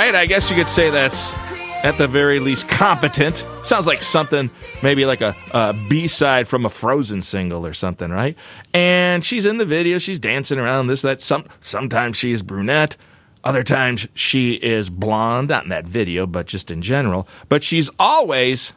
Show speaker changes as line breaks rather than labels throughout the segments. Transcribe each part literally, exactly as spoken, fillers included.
right, I guess you could say that's at the very least competent. Sounds like something, maybe like a, a B-side from a Frozen single or something, right? And she's in the video, she's dancing around, this, that. Some, sometimes she's brunette, other times she is blonde, not in that video, but just in general. But she's always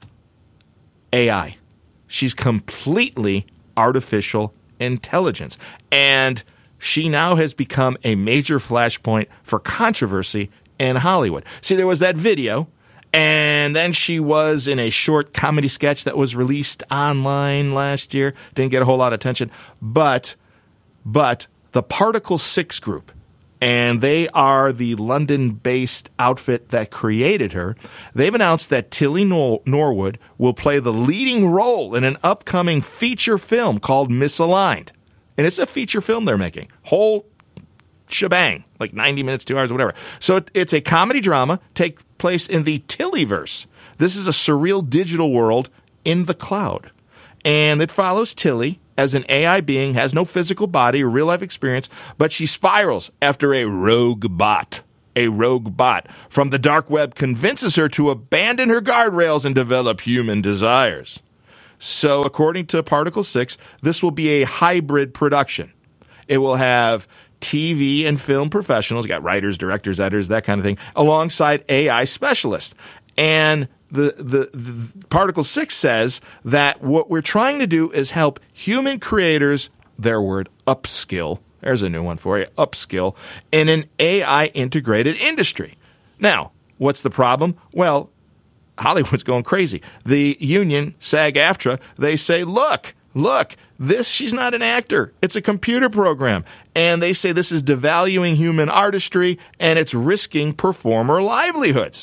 A I. She's completely artificial intelligence. And she now has become a major flashpoint for controversy in Hollywood. See, there was that video, and then she was in a short comedy sketch that was released online last year. Didn't get a whole lot of attention. But, but the Particle six Group, and they are the London-based outfit that created her, they've announced that Tilly Nor- Norwood will play the leading role in an upcoming feature film called Misaligned. And it's a feature film they're making. Whole shebang, like ninety minutes, two hours, whatever. So it, it's a comedy drama, take place in the Tillyverse. This is a surreal digital world in the cloud. And it follows Tilly as an A I being, has no physical body or real-life experience, but she spirals after a rogue bot. A rogue bot from the dark web convinces her to abandon her guardrails and develop human desires. So according to Particle six, this will be a hybrid production. It will have T V and film professionals, you got writers, directors, editors, that kind of thing, alongside A I specialists. And the, the, the Particle six says that what we're trying to do is help human creators, their word, upskill. There's a new one for you, upskill, in an A I-integrated industry. Now, what's the problem? Well, Hollywood's going crazy. The union, SAG-AFTRA, they say, look, look, this, she's not an actor. It's a computer program. And they say this is devaluing human artistry and it's risking performer livelihoods.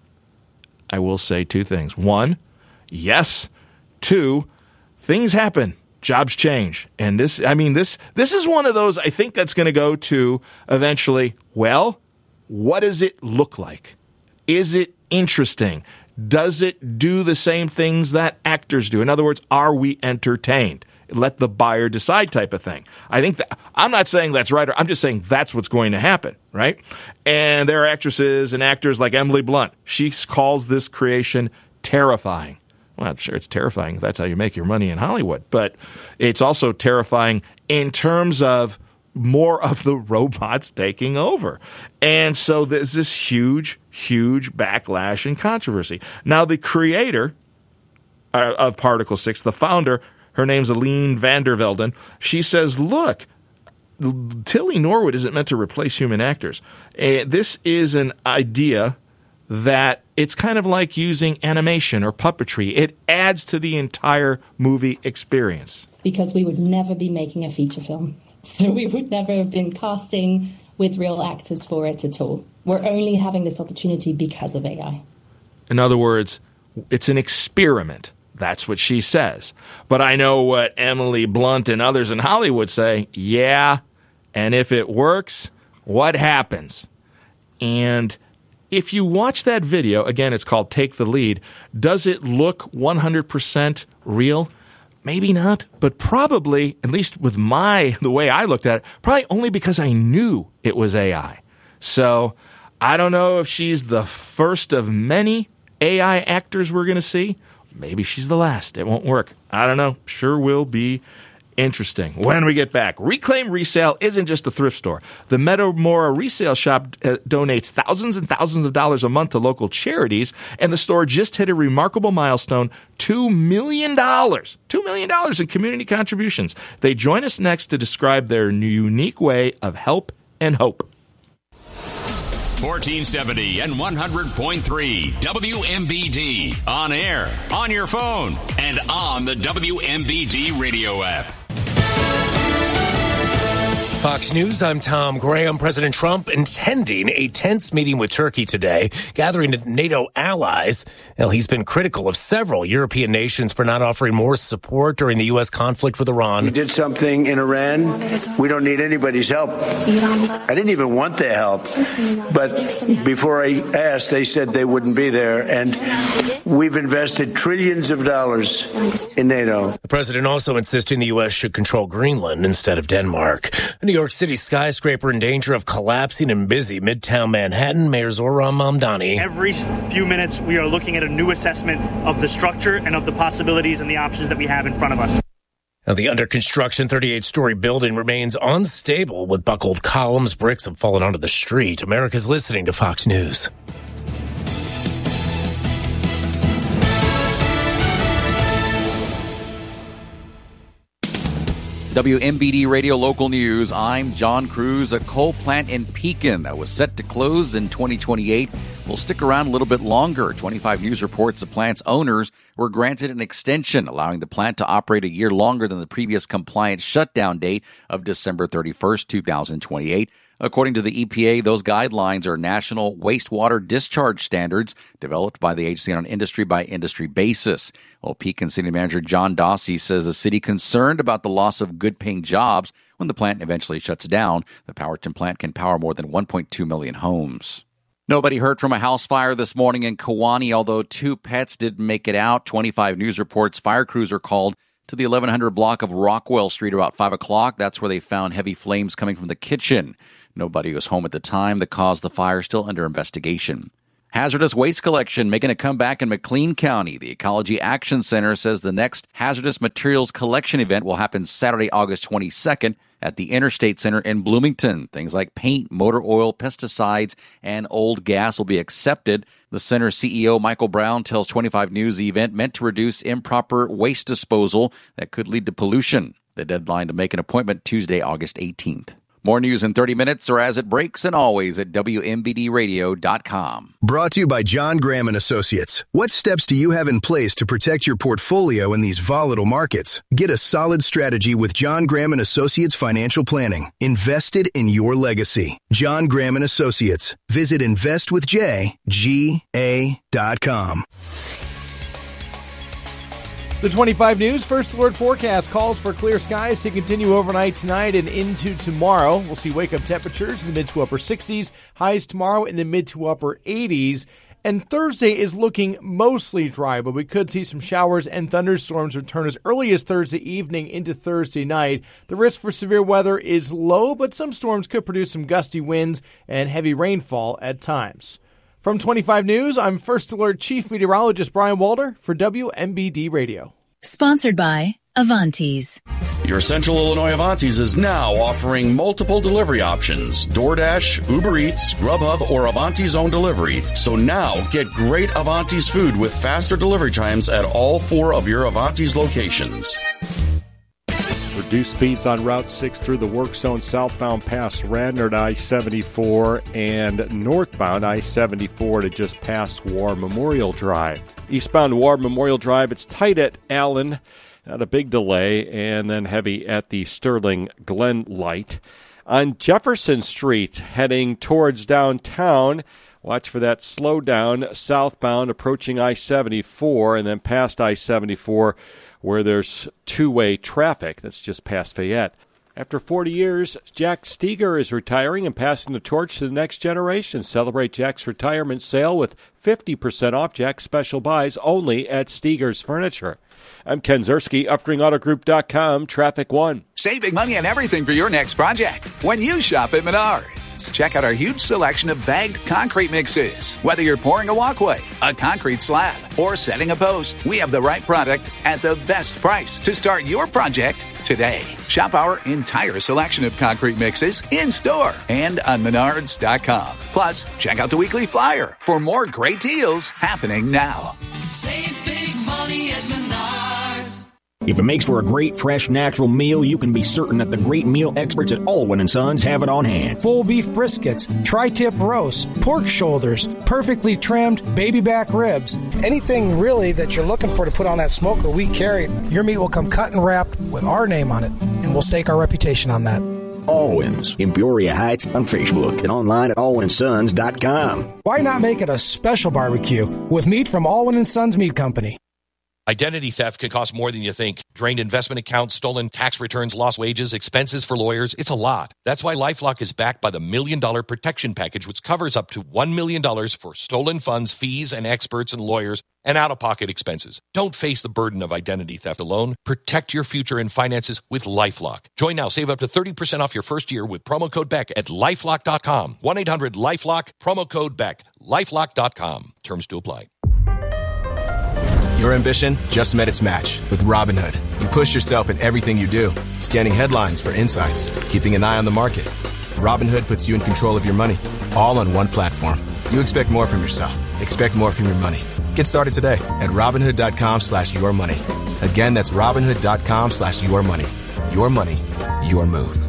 I will say two things. One, yes. Two, things happen. Jobs change. And this, I mean, this, this is one of those, I think that's going to go to eventually, well, what does it look like? Is it interesting? Does it do the same things that actors do? In other words, are we entertained? Let the buyer decide type of thing. I think that, I'm not saying that's right, or I'm just saying that's what's going to happen, right? And there are actresses and actors like Emily Blunt. She calls this creation terrifying. Well, I'm sure it's terrifying if that's how you make your money in Hollywood. But it's also terrifying in terms of more of the robots taking over. And so there's this huge, huge backlash and controversy. Now, the creator uh, of Particle six, the founder, her name's Aline van der Velden, she says, look, Tilly Norwood isn't meant to replace human actors. Uh, this is an idea that it's kind of like using animation or puppetry. It adds to the entire movie experience.
Because we would never be making a feature film. So we would never have been casting with real actors for it at all. We're only having this opportunity because of A I.
In other words, it's an experiment. That's what she says. But I know what Emily Blunt and others in Hollywood say. Yeah, and if it works, what happens? And if you watch that video, again, it's called Take the Lead, does it look one hundred percent real? Maybe not, but probably, at least with my, the way I looked at it, probably only because I knew it was A I. So I don't know if she's the first of many A I actors we're going to see. Maybe she's the last. It won't work. I don't know. Sure will be interesting. When we get back, Reclaim Resale isn't just a thrift store. The Metamora Resale Shop uh, donates thousands and thousands of dollars a month to local charities, and the store just hit a remarkable milestone, two million dollars. two million dollars in community contributions. They join us next to describe their unique way of help and hope.
fourteen seventy and one hundred point three W M B D. On air, on your phone, and on the W M B D radio app.
Fox News, I'm Tom Graham. President Trump attending a tense meeting with Turkey today, gathering NATO allies. Well, he's been critical of several European nations for not offering more support during the U S conflict with Iran.
We did something in Iran. We don't need anybody's help. I didn't even want their help. But before I asked, they said they wouldn't be there. And we've invested trillions of dollars in NATO.
The president also insisting the U S should control Greenland instead of Denmark. New York City skyscraper in danger of collapsing in busy Midtown Manhattan. Mayor Zohran Mamdani.
Every few minutes, we are looking at a new assessment of the structure and of the possibilities and the options that we have in front of us.
Now, the under-construction thirty-eight-story building remains unstable with buckled columns. Bricks have fallen onto the street. America's listening to Fox News.
W M B D Radio Local News. I'm John Cruz. A coal plant in Pekin that was set to close in twenty twenty-eight will stick around a little bit longer. twenty-five News reports the plant's owners were granted an extension, allowing the plant to operate a year longer than the previous compliant shutdown date of December thirty-first, twenty twenty-eight. According to the E P A, those guidelines are national wastewater discharge standards developed by the agency on an industry-by-industry basis. Well, Pekin City Manager John Dossie says the city concerned about the loss of good-paying jobs when the plant eventually shuts down. The Powerton plant can power more than one point two million homes. Nobody hurt from a house fire this morning in Kewanee, although two pets didn't make it out. twenty-five News reports fire crews are called to the eleven hundred block of Rockwell Street about five o'clock. That's where they found heavy flames coming from the kitchen. Nobody was home at the time. The cause of the fire still under investigation. Hazardous waste collection making a comeback in McLean County. The Ecology Action Center says the next hazardous materials collection event will happen Saturday, August twenty-second at the Interstate Center in Bloomington. Things like paint, motor oil, pesticides, and old gas will be accepted. The center C E O, Michael Brown, tells twenty-five News the event meant to reduce improper waste disposal that could lead to pollution. The deadline to make an appointment Tuesday, August eighteenth. More news in thirty minutes or as it breaks, and always at W M B D radio dot com.
Brought to you by John Graham and Associates. What steps do you have in place to protect your portfolio in these volatile markets? Get a solid strategy with John Graham and Associates Financial Planning. Invested in your legacy. John Graham and Associates. Visit invest with j g a dot com.
The twenty-five News First Alert forecast calls for clear skies to continue overnight tonight and into tomorrow. We'll see wake-up temperatures in the mid to upper sixties, highs tomorrow in the mid to upper eighties. And Thursday is looking mostly dry, but we could see some showers and thunderstorms return as early as Thursday evening into Thursday night. The risk for severe weather is low, but some storms could produce some gusty winds and heavy rainfall at times. From twenty-five News, I'm First Alert Chief Meteorologist Brian Walter for W M B D Radio.
Sponsored by Avantis.
Your Central Illinois Avantis is now offering multiple delivery options: DoorDash, Uber Eats, Grubhub, or Avanti's own delivery. So now get great Avantis food with faster delivery times at all four of your Avantis locations.
Reduced speeds on Route six through the work zone southbound past Radnor to I seventy-four and northbound I seventy-four to just past War Memorial Drive. Eastbound War Memorial Drive, it's tight at Allen, not a big delay, and then heavy at the Sterling Glen light. On Jefferson Street, heading towards downtown, watch for that slowdown southbound approaching I seventy-four and then past I seventy-four, where there's two-way traffic. That's just past Fayette. After forty years, Jack Steger is retiring and passing the torch to the next generation. Celebrate Jack's retirement sale with fifty percent off Jack's special buys only at Steger's Furniture. I'm Ken Zerski, Uftring Auto Group dot com, Traffic One.
Save big money on everything for your next project when you shop at Menards. Check out our huge selection of bagged concrete mixes. Whether you're pouring a walkway, a concrete slab, or setting a post, we have the right product at the best price to start your project today. Shop our entire selection of concrete mixes in-store and on Menards dot com. Plus, check out the weekly flyer for more great deals happening now.
Save big money at Menards.
If it makes for a great, fresh, natural meal, you can be certain that the great meal experts at Allwyn and Sons have it on hand.
Full beef briskets, tri-tip roasts, pork shoulders, perfectly trimmed baby back ribs. Anything really that you're looking for to put on that smoker, we carry. Your meat will come cut and wrapped with our name on it, and we'll stake our reputation on that.
Allwyn's in Peoria Heights on Facebook and online at allwyn and sons dot com.
Why not make it a special barbecue with meat from Allwyn and Sons Meat Company?
Identity theft can cost more than you think. Drained investment accounts, stolen tax returns, lost wages, expenses for lawyers. It's a lot. That's why LifeLock is backed by the Million Dollar Protection Package, which covers up to one million dollars for stolen funds, fees, and experts and lawyers, and out-of-pocket expenses. Don't face the burden of identity theft alone. Protect your future and finances with LifeLock. Join now. Save up to thirty percent off your first year with promo code Beck at lifelock dot com. one eight hundred lifelock, promo code Beck. lifelock dot com. Terms to apply.
Your ambition just met its match with Robinhood. You push yourself in everything you do, scanning headlines for insights, keeping an eye on the market. Robinhood puts you in control of your money, all on one platform. You expect more from yourself. Expect more from your money. Get started today at Robinhood.com slash your money. Again, that's Robinhood.com slash your money. Your money, your move.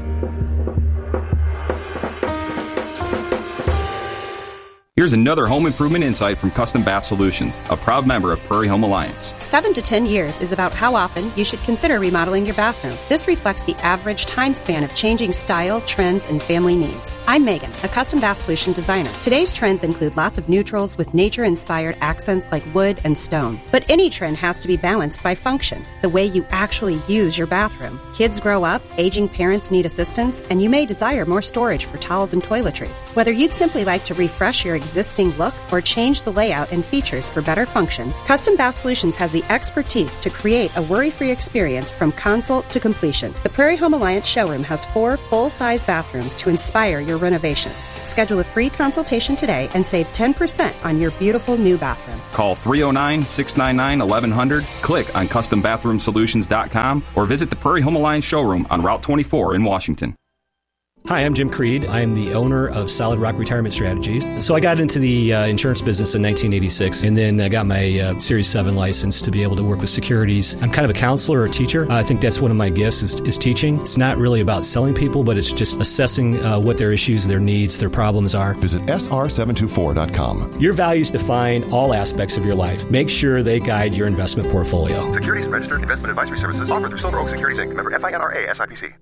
Here's another home improvement insight from Custom Bath Solutions, a proud member of Prairie Home Alliance.
Seven to ten years is about how often you should consider remodeling your bathroom. This reflects the average time span of changing style, trends, and family needs. I'm Megan, a custom bath solution designer. Today's trends include lots of neutrals with nature-inspired accents like wood and stone. But any trend has to be balanced by function, the way you actually use your bathroom. Kids grow up, aging parents need assistance, and you may desire more storage for towels and toiletries. Whether you'd simply like to refresh your existing look or change the layout and features for better function, Custom Bath Solutions has the expertise to create a worry-free experience from consult to completion. The Prairie Home Alliance showroom has four full-size bathrooms to inspire your renovations. Schedule a free consultation today and save ten percent on your beautiful new bathroom.
Call three oh nine, six nine nine, eleven hundred, click on custom bathroom solutions dot com, or visit the Prairie Home Alliance showroom on Route twenty-four in Washington.
Hi, I'm Jim Creed. I'm the owner of Solid Rock Retirement Strategies. So I got into the uh, insurance business in nineteen eighty-six, and then I got my uh, Series seven license to be able to work with securities. I'm kind of a counselor or a teacher. I think that's one of my gifts is, is teaching. It's not really about selling people, but it's just assessing uh, what their issues, their needs, their problems are.
Visit S R seven two four dot com.
Your values define all aspects of your life. Make sure they guide your investment portfolio.
Securities and registered investment advisory services offered through Silver Oak Securities, Incorporated. Member F I N R A S I P C.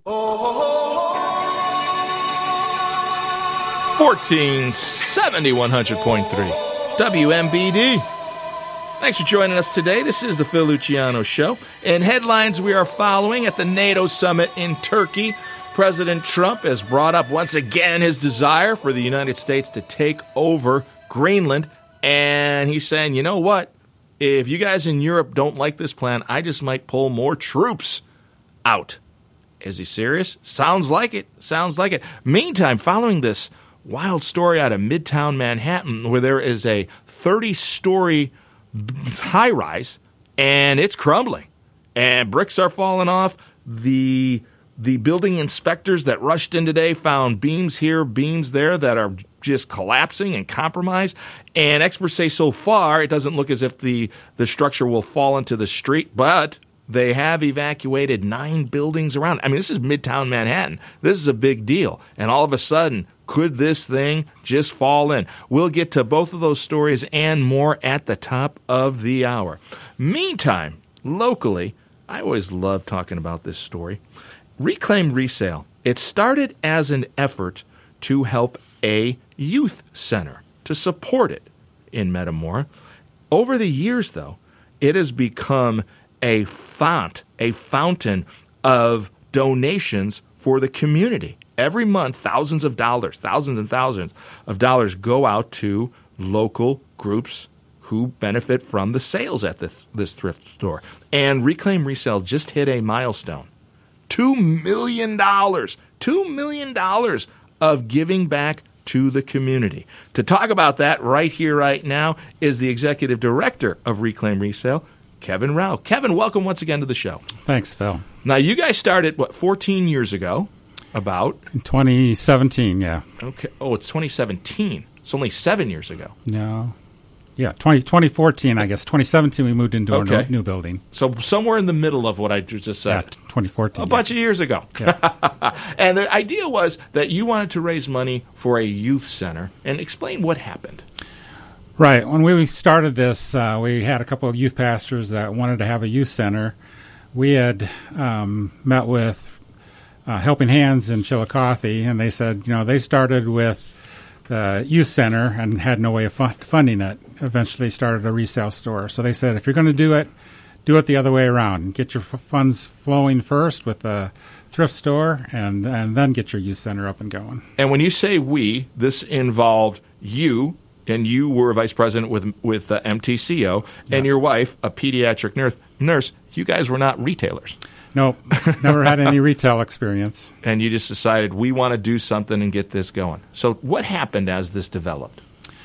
fourteen seventy, one hundred point three W M B D. Thanks for joining us today. This is the Phil Luciano Show. In headlines we are following, at the NATO summit in Turkey, President Trump has brought up once again his desire for the United States to take over Greenland. And he's saying, you know what? If you guys in Europe don't like this plan, I just might pull more troops out. Is he serious? Sounds like it. Sounds like it. Meantime, following this wild story out of Midtown Manhattan where there is a thirty-story high-rise, and it's crumbling. And bricks are falling off. The the building inspectors that rushed in today found beams here, beams there that are just collapsing and compromised. And experts say so far it doesn't look as if the, the structure will fall into the street, but they have evacuated nine buildings around. I mean, this is Midtown Manhattan. This is a big deal. And all of a sudden, could this thing just fall in? We'll get to both of those stories and more at the top of the hour. Meantime, locally, I always love talking about this story. Reclaim Resale. It started as an effort to help a youth center, to support it in Metamora. Over the years, though, it has become a font, a fountain of donations for the community. Every month, thousands of dollars, thousands and thousands of dollars go out to local groups who benefit from the sales at the, this thrift store. And Reclaim Resale just hit a milestone. Two million dollars. Two million dollars of giving back to the community. To talk about that right here, right now, is the executive director of Reclaim Resale, Kevin Rao. Kevin, welcome once again to the show.
Thanks, Phil.
Now, you guys started, what, fourteen years ago, about?
In twenty seventeen, yeah.
Okay. Oh, it's twenty seventeen. It's only seven years ago.
No. Yeah, twenty, twenty fourteen, I guess. twenty seventeen, we moved into
okay.
our new, new building.
So somewhere in the middle of what I just said.
Yeah, twenty fourteen.
A
yeah.
bunch of years ago.
Yeah.
And the idea was that you wanted to raise money for a youth center. And explain what happened.
Right. When we started this, uh, we had a couple of youth pastors that wanted to have a youth center. We had um, met with uh, Helping Hands in Chillicothe, and they said, you know, they started with the youth center and had no way of fu- funding it. Eventually started a resale store. So they said, if you're going to do it, do it the other way around. Get your f- funds flowing first with the thrift store, and, and then get your youth center up and going.
And when you say we, this involved you, and you were a vice president with with uh, M T C O, and your wife, a pediatric nurse, nurse, you guys were not retailers.
Nope, never had any retail experience.
And you just decided, we want to do something and get this going. So what happened as this developed?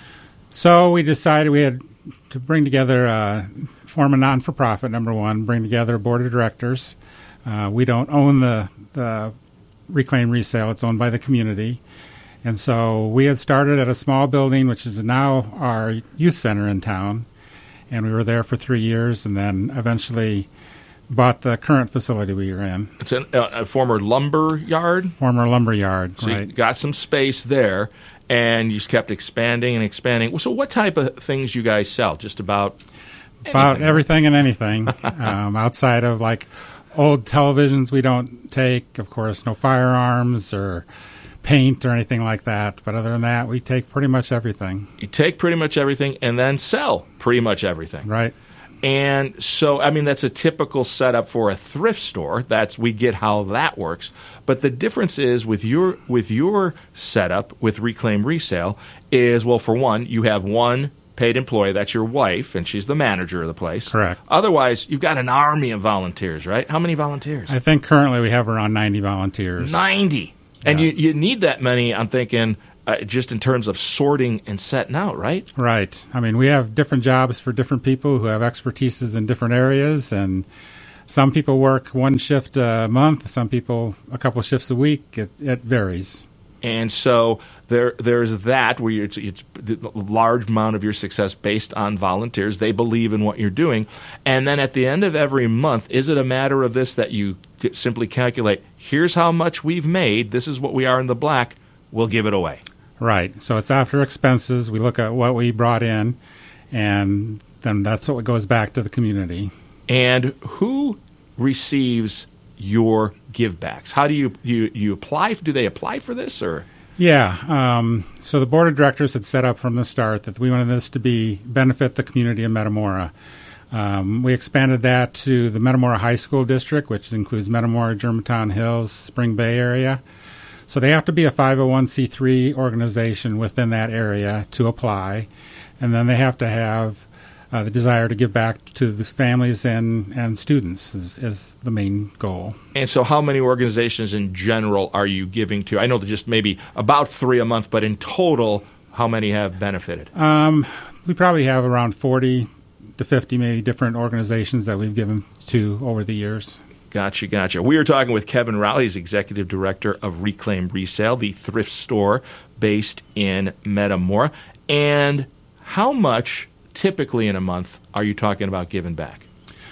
So we decided we had to bring together, uh, form a non-for-profit, number one, bring together a board of directors. Uh, we don't own the, the Reclaim Resale. It's owned by the community. And so we had started at a small building, which is now our youth center in town. And we were there for three years and then eventually bought the current facility we were in.
It's an, uh, a former lumber yard?
Former lumber yard,
so
right.
You got some space there, and you just kept expanding and expanding. So what type of things you guys sell? Just about anything?
About everything and anything. um, outside of, like, old televisions we don't take, of course, no firearms or paint or anything like that. But other than that, we take pretty much everything.
You take pretty much everything and then sell pretty much everything.
Right.
And so, I mean, that's a typical setup for a thrift store. That's we get how that works. But the difference is with your with your setup with Reclaim Resale is, well, for one, you have one paid employee. That's your wife, and she's the manager of the place.
Correct.
Otherwise, you've got an army of volunteers, right? How many volunteers?
I think currently we have around ninety volunteers.
ninety. And
Yeah.
you, you need that many, I'm thinking, uh, just in terms of sorting and setting out, right?
Right. I mean, we have different jobs for different people who have expertises in different areas, and some people work one shift a month, some people a couple shifts a week. It, it varies.
And so there, there's that where you, it's, it's a large amount of your success based on volunteers. They believe in what you're doing. And then at the end of every month, is it a matter of this that you simply calculate, here's how much we've made, this is what we are in the black, we'll give it away?
Right. So it's after expenses. We look at what we brought in, and then that's what goes back to the community.
And who receives your givebacks? How do you, you, you apply? Do they apply for this, or?
Yeah. Um, so the board of directors had set up from the start that we wanted this to be benefit the community of Metamora. Um, we expanded that to the Metamora High School District, which includes Metamora, Germantown Hills, Spring Bay area. So they have to be a five oh one c three organization within that area to apply. And then they have to have uh, the desire to give back to the families and, and students is, is the main goal.
And so how many organizations in general are you giving to? I know that just maybe about three a month, but in total, how many have benefited?
Um, we probably have around forty to fifty maybe different organizations that we've given to over the years.
Gotcha, gotcha. We are talking with Kevin Rowley, he's Executive Director of Reclaim Resale, the thrift store based in Metamora. And how much, typically in a month, are you talking about giving back?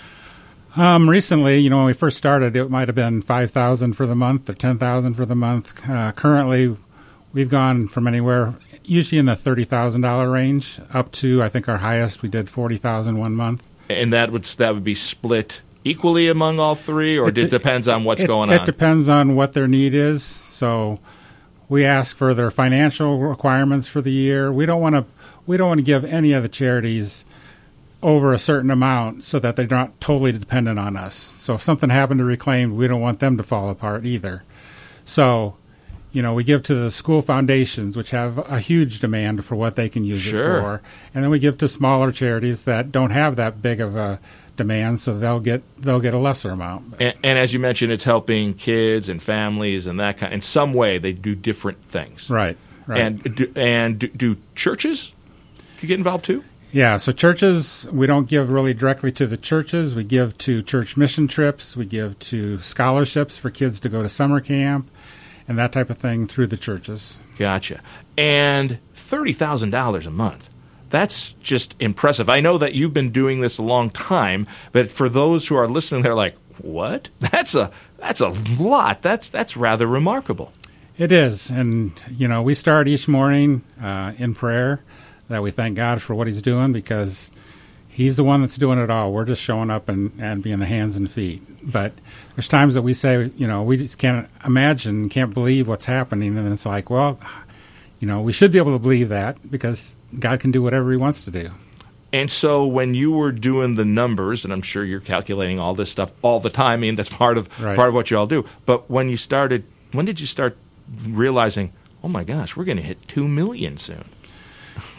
Um, recently, you know, when we first started, it might have been five thousand dollars for the month or ten thousand dollars for the month. Uh, currently, we've gone from anywhere, usually in the thirty thousand dollars range, up to, I think our highest, we did forty thousand dollars one month.
And that would that would be split equally among all three, or it,
It
it
de-
depends on what's
it,
going
it
on?
It depends on what their need is. So we ask for their financial requirements for the year. We don't want to we don't want to give any of the charities over a certain amount so that they're not totally dependent on us. So if something happened to Reclaim, we don't want them to fall apart either. So, you know, we give to the school foundations, which have a huge demand for what they can use
Sure.
it for. And then we give to smaller charities that don't have that big of a demand, so they'll get they'll get a lesser amount.
And, and as you mentioned, it's helping kids and families and that kind. In some way, they do different things.
Right. Right.
And do, and do, do churches get involved too?
Yeah, so churches, we don't give really directly to the churches. We give to church mission trips. We give to scholarships for kids to go to summer camp and that type of thing through the churches.
Gotcha. And thirty thousand dollars a month. That's just impressive. I know that you've been doing this a long time, but for those who are listening, they're like, what? That's a that's a lot. That's that's rather remarkable.
It is. And, you know, we start each morning uh, in prayer that we thank God for what he's doing because he's the one that's doing it all. We're just showing up and, and being the hands and feet. But there's times that we say, you know, we just can't imagine, can't believe what's happening. And it's like, well, you know, we should be able to believe that because God can do whatever he wants to do.
And so when you were doing the numbers, and I'm sure you're calculating all this stuff all the time, I mean, that's part of
Right.
part of what you all do. But when you started, when did you start realizing, oh my gosh, we're going to hit two million soon?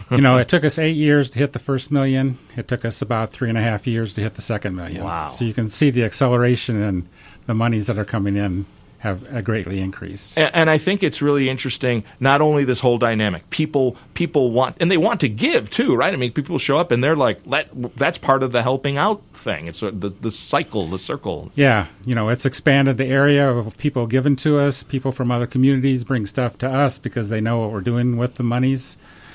you know, it took us eight years to hit the first million. It took us about three and a half years to hit the second million.
Wow.
So you can see the acceleration in the monies that are coming in have uh, greatly increased.
And, and I think it's really interesting, not only this whole dynamic. People people want, and they want to give too, right? I mean, people show up and they're like, Let, that's part of the helping out thing. It's a, the, the cycle, the circle.
Yeah. You know, it's expanded the area of people given to us. People from other communities bring stuff to us because they know what we're doing with the monies.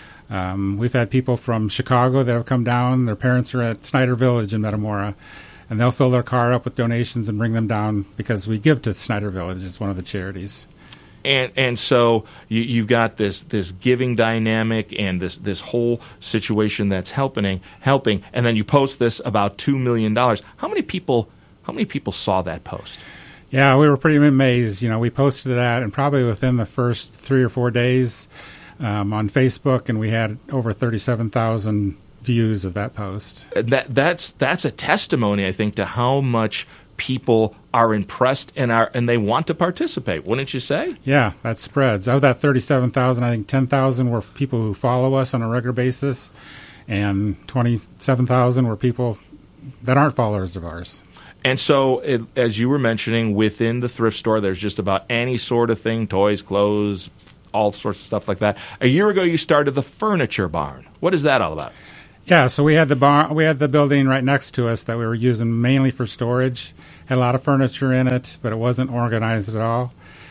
Um, we've had people from Chicago that have come down. Their parents are at Snyder Village in Metamora. And they'll fill their car up with donations and bring them down because we give to Snyder Village. It's one of the charities.
And and so you, you've got this this giving dynamic and this this whole situation that's helping helping. And then you post this about two million dollars. How many people how many people saw that post?
Yeah, we were pretty amazed. You know, we posted that, and probably within the first three or four days um, on Facebook, and we had over thirty-seven thousand views of that post.
That that's that's a testimony, I think, to how much people are impressed and are and they want to participate. Wouldn't you say?
Yeah, that spreads. Of that thirty-seven thousand, I think ten thousand were people who follow us on a regular basis, and twenty-seven thousand were people that aren't followers of ours.
And so, it, as you were mentioning, within the thrift store, there's just about any sort of thing, toys, clothes, all sorts of stuff like that. A year ago, you started the Furniture Barn. What is that all about?
Yeah, so we had the barn, we had the building right next to us that we were using mainly for storage. Had a lot of furniture in it, but it wasn't organized at all.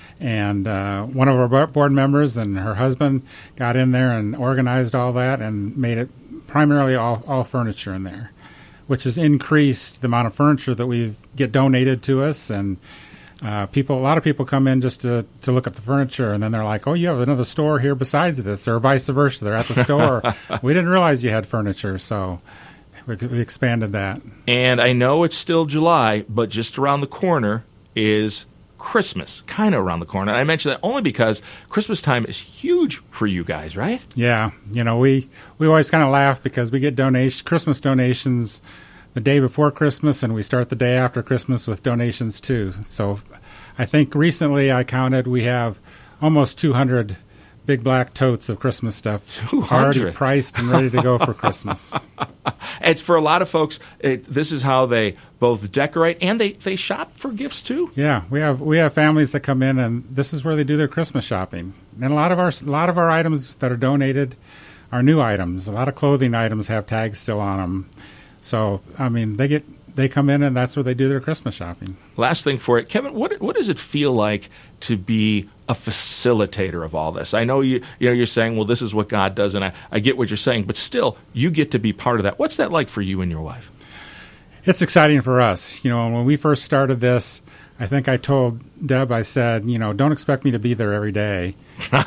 And uh, one of our board members and her husband got in there and organized all that and made it primarily all, all furniture in there, which has increased the amount of furniture that we get donated to us. And Uh, people, a lot of people come in just to, to look at the furniture, and then they're like, "Oh, you have another store here besides this," or vice versa. They're at the store. We didn't realize you had furniture, so we, we expanded that.
And I know it's still July, but just around the corner is Christmas, kind of around the corner. And I mention that only because Christmas time is huge for you guys, right?
Yeah, you know, we we always kind of laugh because we get donation Christmas donations the day before Christmas, and we start the day after Christmas with donations too. So I think recently I counted we have almost two hundred big black totes of Christmas stuff already priced and ready to go for Christmas.
It's for a lot of folks, it, this is how they both decorate and they, they shop for gifts too.
Yeah, we have we have families that come in, and this is where they do their Christmas shopping. And a lot of our a lot of our items that are donated are new items. A lot of clothing items have tags still on them. So, I mean, they get they come in, and that's where they do their Christmas shopping.
Last thing for it, Kevin, what what does it feel like to be a facilitator of all this? I know you you know you're saying, well, this is what God does, and I, I get what you're saying, but still, you get to be part of that. What's that like for you and your wife?
It's exciting for us. You know, when we first started this, I think I told Deb, I said, you know, don't expect me to be there every day.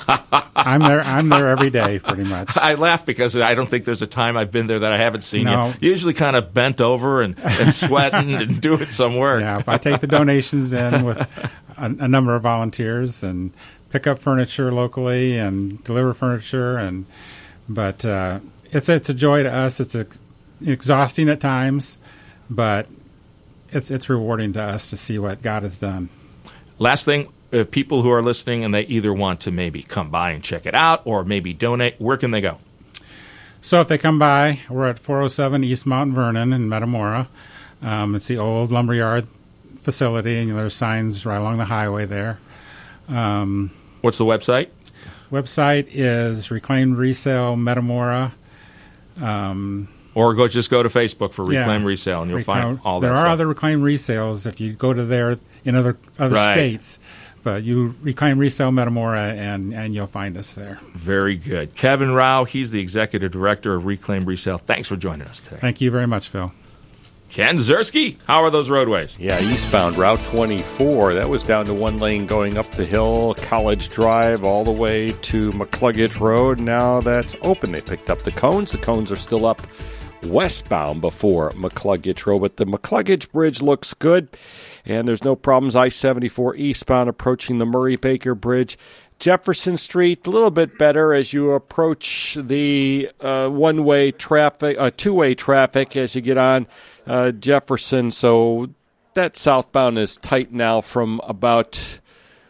I'm there. I'm there every day, pretty much.
I laugh because I don't think there's a time I've been there that I haven't seen
no.
you. You're usually kind of bent over and, and sweating and doing some work.
Yeah, I take the donations in with a, a number of volunteers and pick up furniture locally and deliver furniture. And but uh, it's it's a joy to us. It's ex- exhausting at times, but it's it's rewarding to us to see what God has done.
Last thing. Uh, people who are listening and they either want to maybe come by and check it out or maybe donate, where can they go?
So if they come by, we're at four oh seven East Mount Vernon in Metamora. Um, it's the old lumberyard facility, and there's signs right along the highway there. Um,
What's the website?
Website is Reclaimed Resale Metamora. Um,
or go just go to Facebook for Reclaim
yeah,
Resale, and you'll
Reclaim,
find all that
There are
stuff.
other Reclaim Resales if you go to there in other other
right.
states. But you Reclaim Resale Metamora, and, and you'll find us there.
Very good. Kevin Rao, he's the Executive Director of Reclaim Resale. Thanks for joining us today.
Thank you very much, Phil.
Ken Ziersky, how are those roadways?
Yeah, eastbound Route twenty-four. That was down to one lane going up the hill, College Drive, all the way to McCluggage Road. Now that's open. They picked up the cones. The cones are still up westbound before McCluggage Road, but the McCluggage Bridge looks good, and there's no problems. I seventy-four eastbound approaching the Murray-Baker Bridge. Jefferson Street, a little bit better as you approach the uh, one-way traffic, uh, two-way traffic as you get on uh, Jefferson. So that southbound is tight now from about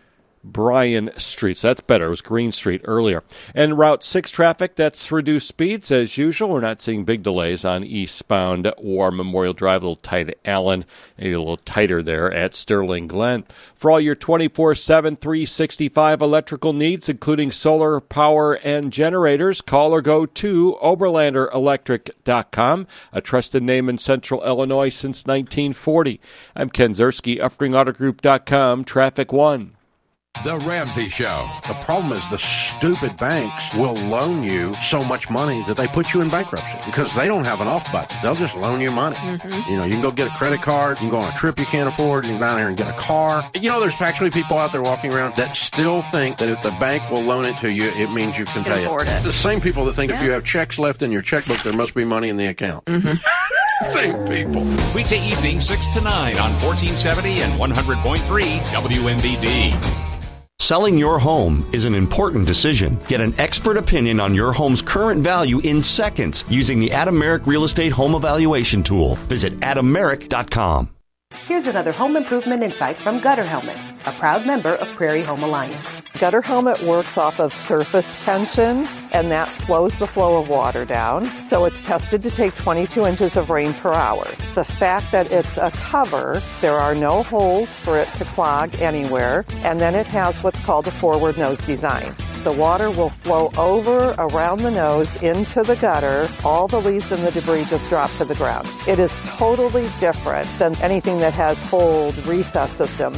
Bryan Street. So that's better. It was Green Street earlier. And Route six traffic, that's reduced speeds as usual. We're not seeing big delays on eastbound War Memorial Drive. A little tight at Allen, maybe a little tighter there at Sterling Glen. For all your twenty-four seven, three sixty-five electrical needs, including solar power and generators, call or go to Oberlander Electric dot com, a trusted name in Central Illinois since nineteen forty. I'm Ken Zerski, Uffring Auto Group dot com, Traffic One.
The Ramsey Show. The problem is the stupid banks will loan you so much money that they put you in bankruptcy because they don't have an off button. They'll just loan you money. Mm-hmm. You know, you can go get a credit card, you can go on a trip you can't afford, you can go down there and get a car. You know, there's actually people out there walking around that still think that if the bank will loan it to you, it means you can, can pay afford it. it. The same people that think yeah. if you have checks left in your checkbook, there must be money in the account. Mm-hmm. Same people.
Weekday evening, six to nine on fourteen seventy and one hundred point three W M V D.
Selling your home is an important decision. Get an expert opinion on your home's current value in seconds using the Adameric Real Estate Home Evaluation Tool. Visit Adameric dot com.
Here's another home improvement insight from Gutter Helmet, a proud member of Prairie Home Alliance.
Gutter Helmet works off of surface tension, and that slows the flow of water down. So it's tested to take twenty-two inches of rain per hour. The fact that it's a cover, there are no holes for it to clog anywhere, and then it has what's called a forward nose design. The water will flow over around the nose into the gutter. All the leaves and the debris just drop to the ground. It is totally different than anything that has hold recess system.